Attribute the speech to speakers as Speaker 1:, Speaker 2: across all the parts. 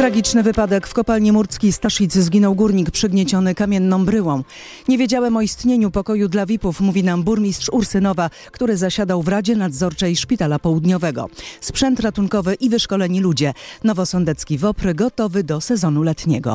Speaker 1: Tragiczny wypadek w kopalni Murckiej Staszic. Zginął górnik przygnieciony kamienną bryłą. Nie wiedziałem o istnieniu pokoju dla VIP-ów, mówi nam burmistrz Ursynowa, który zasiadał w Radzie Nadzorczej Szpitala Południowego. Sprzęt ratunkowy i wyszkoleni ludzie. Nowosądecki WOPR gotowy do sezonu letniego.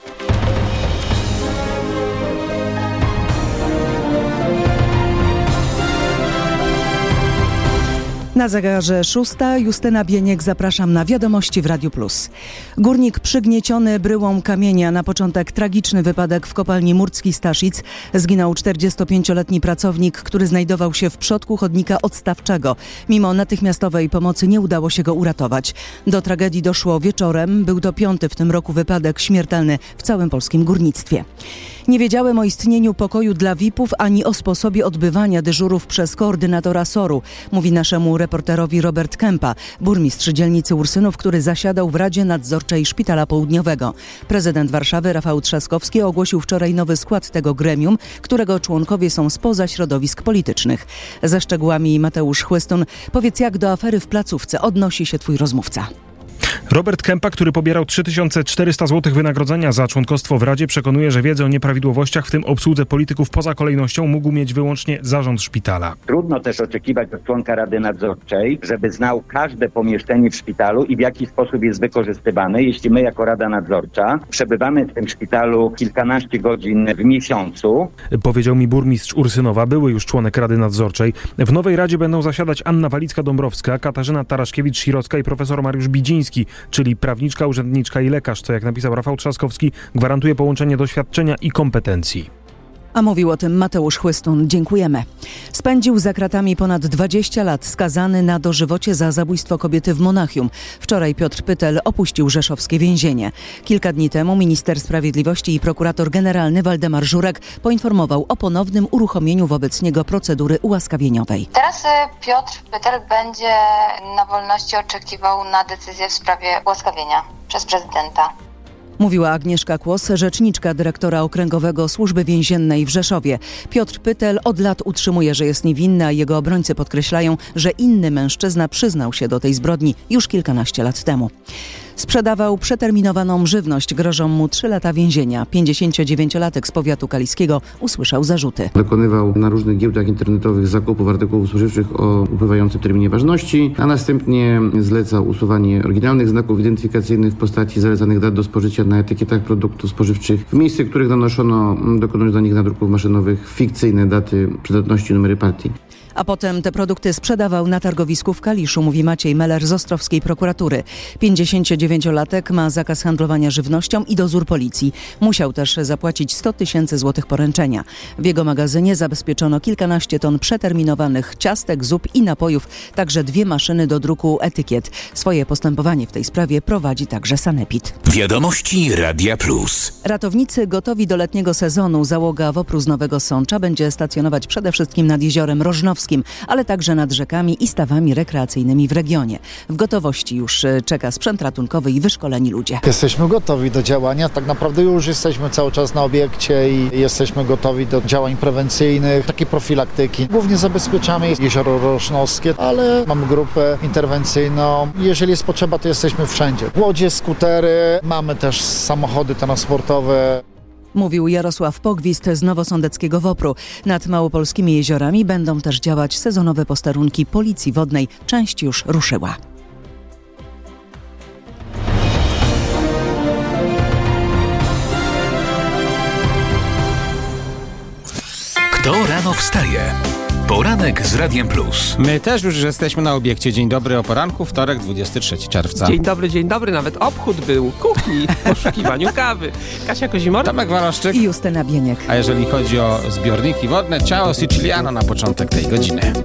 Speaker 1: Na zegarze 6. Justyna Bieniek, zapraszam na wiadomości w Radiu Plus. Górnik przygnieciony bryłą kamienia. Na początek tragiczny wypadek w kopalni Murckiej Staszic. Zginął 45-letni pracownik, który znajdował się w przodku chodnika odstawczego. Mimo natychmiastowej pomocy nie udało się go uratować. Do tragedii doszło wieczorem. Był to 5. w tym roku wypadek śmiertelny w całym polskim górnictwie. Nie wiedziałem o istnieniu pokoju dla VIP-ów ani o sposobie odbywania dyżurów przez koordynatora SOR-u, mówi naszemu reporterowi Robert Kępa, burmistrz dzielnicy Ursynów, który zasiadał w Radzie Nadzorczej Szpitala Południowego. Prezydent Warszawy Rafał Trzaskowski ogłosił wczoraj nowy skład tego gremium, którego członkowie są spoza środowisk politycznych. Ze szczegółami Mateusz Chłystun. Powiedz, jak do afery w placówce odnosi się twój rozmówca?
Speaker 2: Robert Kępa, który pobierał 3400 zł wynagrodzenia za członkostwo w Radzie, przekonuje, że wiedzę o nieprawidłowościach, w tym obsłudze polityków poza kolejnością, mógł mieć wyłącznie zarząd szpitala.
Speaker 3: Trudno też oczekiwać od członka Rady Nadzorczej, żeby znał każde pomieszczenie w szpitalu i w jaki sposób jest wykorzystywane, jeśli my jako Rada Nadzorcza przebywamy w tym szpitalu kilkanaście godzin w miesiącu.
Speaker 2: Powiedział mi burmistrz Ursynowa, były już członek Rady Nadzorczej. W nowej Radzie będą zasiadać Anna Walicka-Dąbrowska, Katarzyna Taraszkiewicz-Sirocka i profesor Mariusz Bidziński, czyli prawniczka, urzędniczka i lekarz, co, jak napisał Rafał Trzaskowski, gwarantuje połączenie doświadczenia i kompetencji.
Speaker 1: A mówił o tym Mateusz Chłystun. Dziękujemy. Spędził za kratami ponad 20 lat, skazany na dożywocie za zabójstwo kobiety w Monachium. Wczoraj Piotr Pytel opuścił rzeszowskie więzienie. Kilka dni temu minister sprawiedliwości i prokurator generalny Waldemar Żurek poinformował o ponownym uruchomieniu wobec niego procedury ułaskawieniowej.
Speaker 4: Teraz Piotr Pytel będzie na wolności oczekiwał na decyzję w sprawie ułaskawienia przez prezydenta.
Speaker 1: Mówiła Agnieszka Kłos, rzeczniczka dyrektora Okręgowego Służby Więziennej w Rzeszowie. Piotr Pytel od lat utrzymuje, że jest niewinny, a jego obrońcy podkreślają, że inny mężczyzna przyznał się do tej zbrodni już kilkanaście lat temu. Sprzedawał przeterminowaną żywność. Grożą mu 3 lata więzienia. 59-latek z powiatu kaliskiego usłyszał zarzuty.
Speaker 5: Dokonywał na różnych giełdach internetowych zakupów artykułów spożywczych o upływającym terminie ważności, a następnie zlecał usuwanie oryginalnych znaków identyfikacyjnych w postaci zalecanych dat do spożycia na etykietach produktów spożywczych w miejsce, w których nanoszono, dokonując do nich nadruków maszynowych, fikcyjne daty przydatności, numery partii.
Speaker 1: A potem te produkty sprzedawał na targowisku w Kaliszu, mówi Maciej Meller z ostrowskiej prokuratury. 59-latek ma zakaz handlowania żywnością i dozór policji. Musiał też zapłacić 100 000 złotych poręczenia. W jego magazynie zabezpieczono kilkanaście ton przeterminowanych ciastek, zup i napojów, także 2 maszyny do druku etykiet. Swoje postępowanie w tej sprawie prowadzi także Sanepid.
Speaker 6: Wiadomości Radia Plus.
Speaker 1: Ratownicy gotowi do letniego sezonu. Załoga WOPR-u z Nowego Sącza będzie stacjonować przede wszystkim nad jeziorem Rożnowskim, ale także nad rzekami i stawami rekreacyjnymi w regionie. W gotowości już czeka sprzęt ratunkowy i wyszkoleni ludzie.
Speaker 7: Jesteśmy gotowi do działania. Tak naprawdę już jesteśmy cały czas na obiekcie i jesteśmy gotowi do działań prewencyjnych, takiej profilaktyki. Głównie zabezpieczamy jezioro Rożnowskie, ale mamy grupę interwencyjną. Jeżeli jest potrzeba, to jesteśmy wszędzie. Łodzie, skutery, mamy też samochody transportowe.
Speaker 1: Mówił Jarosław Pogwist z nowosądeckiego WOPR-u. Nad małopolskimi jeziorami będą też działać sezonowe posterunki Policji Wodnej. Część już ruszyła.
Speaker 6: Kto rano wstaje? Poranek z Radiem Plus.
Speaker 8: My też już jesteśmy na obiekcie. Dzień dobry o poranku, wtorek, 23 czerwca.
Speaker 9: Dzień dobry, nawet obchód był kuchni w poszukiwaniu kawy. Kasia Kozimor,
Speaker 8: Tomek Waloszczyk
Speaker 1: i Justyna Bieniek.
Speaker 8: A jeżeli chodzi o zbiorniki wodne, ciao Siciliano na początek tej godziny.